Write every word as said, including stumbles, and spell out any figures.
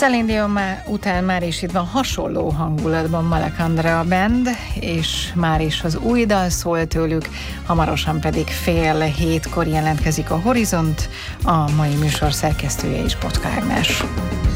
Celine Dion után már is itt van hasonló hangulatban Malek Andrea Band, és már is az új dal szól tőlük, hamarosan pedig fél hétkor jelentkezik a Horizont, a mai műsor szerkesztője is Botka Ágnes.